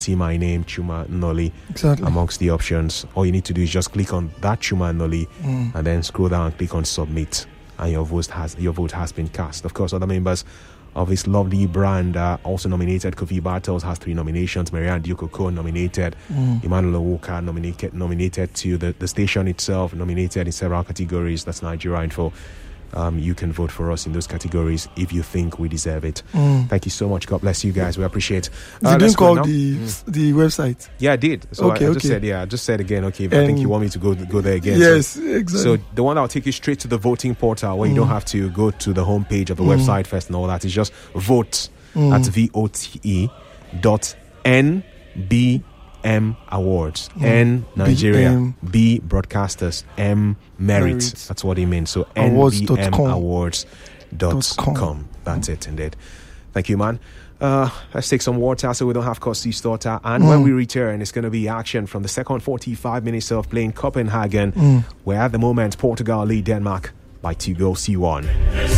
see my name, Chuma Noli, Exactly. amongst the options. All you need to do is just click on that Chuma Noli and then scroll down and click on submit, and your vote has been cast. Of course, other members of this lovely brand also nominated. Kofi Bartels has 3 nominations. Marianne Diokoko nominated. Emmanuel Walker nominated to the station itself, nominated in several categories. That's Nigeria Info. You can vote for us in those categories if you think we deserve it. Thank you so much. God bless you guys. We appreciate. You didn't call the website. Yeah, I did. So Okay, I just said, I just said again. Okay, I think you want me to go there again. Yes, exactly. So the one that will take you straight to the voting portal, where you don't have to go to the homepage of the website first and all that. It's just vote at vote.nbm awards. N Nigeria, BM. B broadcasters, M merit. That's what it means. So nbmawards.com. That's it indeed. Thank you, man. Let's take some water so we don't have Kosi Storter. And when we return, it's going to be action from the second 45 minutes of playing Copenhagen, where at the moment Portugal lead Denmark by 2 goals to 1.